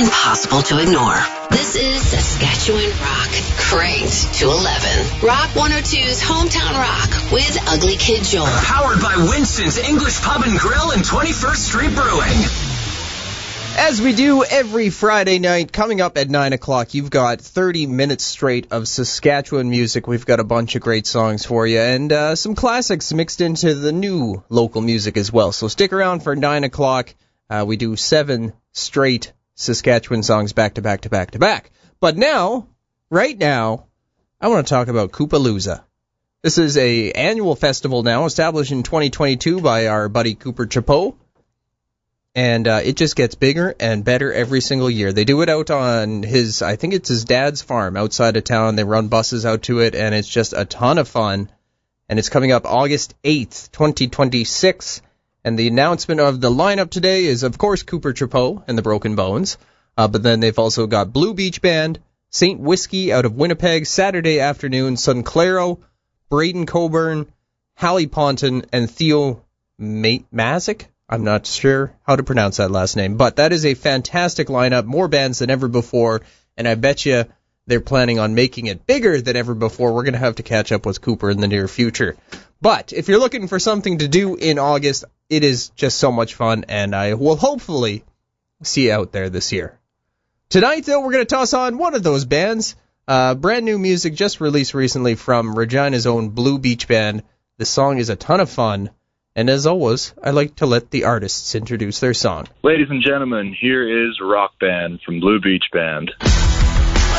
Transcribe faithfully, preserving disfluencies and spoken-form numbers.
impossible to ignore. This is Saskatchewan Rock, cranked to eleven. Rock one oh two's Hometown Rock with Ugly Kid Joel. Powered by Winston's English Pub and Grill and twenty-first Street Brewing. As we do every Friday night, coming up at nine o'clock, you've got thirty minutes straight of Saskatchewan music. We've got a bunch of great songs for you, and uh, some classics mixed into the new local music as well. So stick around for nine o'clock. Uh, we do seven straight Saskatchewan songs back to back to back to back. But now, right now, I want to talk about Coopalooza. This is a annual festival now, established in twenty twenty-two by our buddy Cooper Chapeau. And uh, it just gets bigger and better every single year. They do it out on his, I think it's his dad's farm outside of town. They run buses out to it, and it's just a ton of fun. And it's coming up August eighth, twenty twenty-six. And the announcement of the lineup today is, of course, Cooper Chapeau and the Broken Bones. Uh, but then they've also got Blue Beach Band, Saint Whiskey out of Winnipeg, Saturday afternoon, Sunclaro, Braden Coburn, Hallie Ponton, and Theo Mazik. I'm not sure how to pronounce that last name, but that is a fantastic lineup, more bands than ever before, and I bet you they're planning on making it bigger than ever before. We're going to have to catch up with Cooper in the near future. But if you're looking for something to do in August, it is just so much fun, and I will hopefully see you out there this year. Tonight, though, we're going to toss on one of those bands. Uh, brand new music just released recently from Regina's own Blue Beach Band. The song is a ton of fun. And as always, I like to let the artists introduce their song. Ladies and gentlemen, here is Rock Band from Blue Beach Band.